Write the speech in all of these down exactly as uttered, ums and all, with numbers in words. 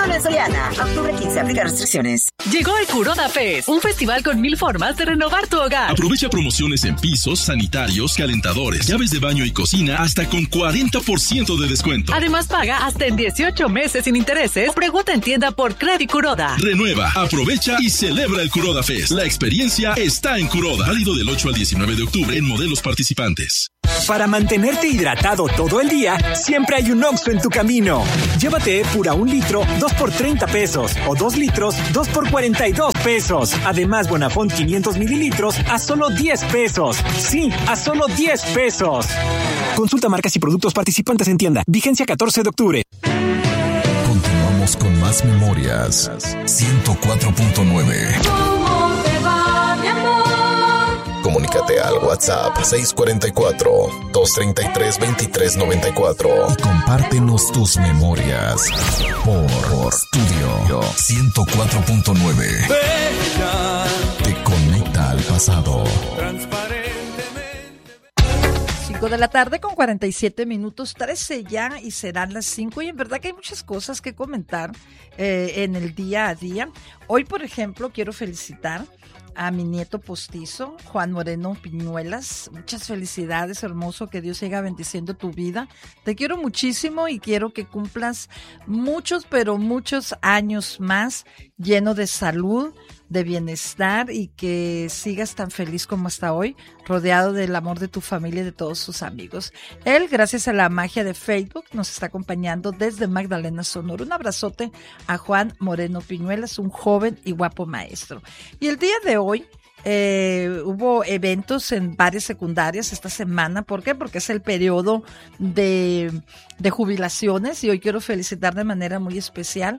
Solo en Soriana. Octubre quince, aplica restricciones. Llegó el Kuroda Fest, un festival con mil formas de renovar tu hogar. Aprovecha promociones en pisos, sanitarios, calentadores, llaves de baño y cocina hasta con cuarenta por ciento de descuento. Además, paga hasta en dieciocho meses sin intereses o pregunta en tienda por Credit Kuroda. Renueva, aprovecha y celebra el Kuroda Fest. La experiencia está en Kuroda. Válido del ocho al diecinueve de octubre en modelos participantes. Para mantenerte hidratado todo el día, siempre hay un Oxxo en tu camino. Llévate Epura un litro, dos por treinta pesos. O dos litros, dos por cuarenta y dos pesos. Además, Bonafont quinientos mililitros a solo diez pesos. Sí, a solo diez pesos. Consulta marcas y productos participantes en tienda. Vigencia catorce de octubre. Continuamos con más memorias. ciento cuatro punto nueve. ¿Cómo te va, mi amor? Comunícate al WhatsApp seis cuatro cuatro, dos tres tres, dos tres nueve cuatro y compártenos tus memorias por, por Studio ciento cuatro punto nueve. Te conecta al pasado. cinco de la tarde con cuarenta y siete minutos, trece ya y serán las cinco, y en verdad que hay muchas cosas que comentar eh, en el día a día. Hoy, por ejemplo, quiero felicitar a mi nieto postizo, Juan Moreno Piñuelas. Muchas felicidades, hermoso, que Dios siga bendiciendo tu vida. Te quiero muchísimo y quiero que cumplas muchos, pero muchos años más, lleno de salud, de bienestar, y que sigas tan feliz como hasta hoy, rodeado del amor de tu familia y de todos sus amigos. Él, gracias a la magia de Facebook, nos está acompañando desde Magdalena, Sonora. Un abrazote a Juan Moreno Piñuelas, un joven y guapo maestro. Y el día de hoy Eh, hubo eventos en varias secundarias esta semana. ¿Por qué? Porque es el periodo de, de jubilaciones, y hoy quiero felicitar de manera muy especial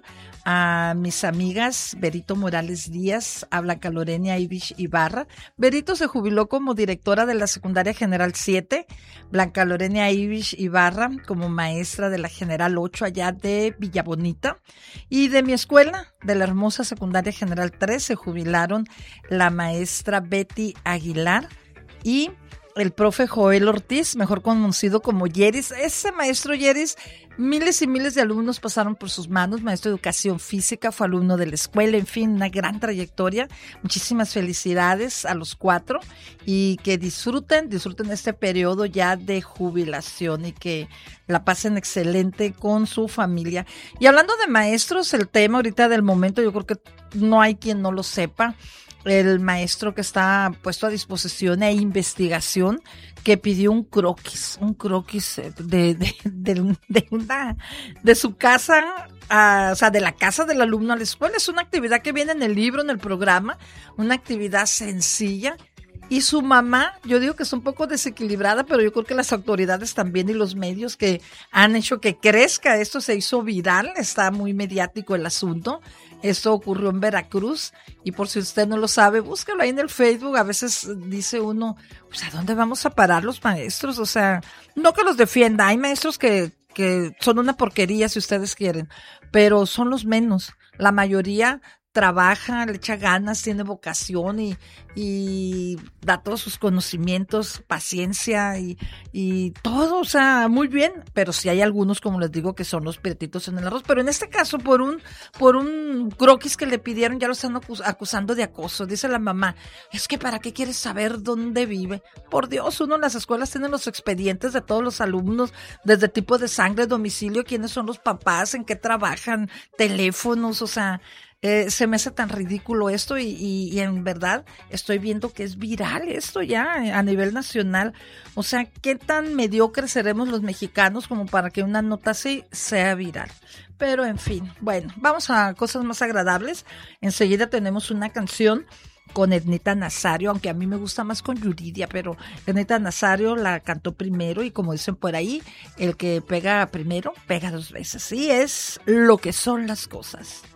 a mis amigas Berito Morales Díaz, a Blanca Lorena Ivich Ibarra. Berito se jubiló como directora de la Secundaria General siete, Blanca Lorena Ivich Ibarra como maestra de la General ocho allá de Villabonita, y de mi escuela, de la hermosa Secundaria General tres, se jubilaron la maestra Betty Aguilar y el profe Joel Ortiz, mejor conocido como Yeris. Ese maestro Yeris, miles y miles de alumnos pasaron por sus manos, maestro de educación física, fue alumno de la escuela, en fin, una gran trayectoria. Muchísimas felicidades a los cuatro, y que disfruten, disfruten este periodo ya de jubilación, y que la pasen excelente con su familia. Y hablando de maestros, el tema ahorita del momento, yo creo que no hay quien no lo sepa. El maestro que está puesto a disposición e investigación, que pidió un croquis, un croquis de, de, de, de una, de su casa, a, o sea, de la casa del alumno a la escuela. Es una actividad que viene en el libro, en el programa, una actividad sencilla. Y su mamá, yo digo que es un poco desequilibrada, pero yo creo que las autoridades también y los medios que han hecho que crezca esto, se hizo viral, está muy mediático el asunto. Esto ocurrió en Veracruz, y por si usted no lo sabe, búscalo ahí en el Facebook. A veces dice uno, pues, ¿a dónde vamos a parar los maestros? O sea, no que los defienda, hay maestros que, que son una porquería si ustedes quieren, pero son los menos. La mayoría trabaja, le echa ganas, tiene vocación y, y da todos sus conocimientos, paciencia y, y todo, o sea, muy bien. Pero sí hay algunos, como les digo, que son los piretitos en el arroz. Pero en este caso, por un, por un croquis que le pidieron, ya lo están acusando de acoso. Dice la mamá, es que ¿para qué quieres saber dónde vive? Por Dios, uno en las escuelas tiene los expedientes de todos los alumnos, desde tipo de sangre, domicilio, quiénes son los papás, en qué trabajan, teléfonos, o sea... Eh, se me hace tan ridículo esto, y, y, y en verdad estoy viendo que es viral esto ya a nivel nacional. O sea, ¿qué tan mediocres seremos los mexicanos como para que una nota así sea viral? Pero en fin, bueno, vamos a cosas más agradables. Enseguida tenemos una canción con Ednita Nazario, aunque a mí me gusta más con Yuridia, pero Ednita Nazario la cantó primero, y como dicen por ahí, el que pega primero, pega dos veces. Y es Lo que son las cosas.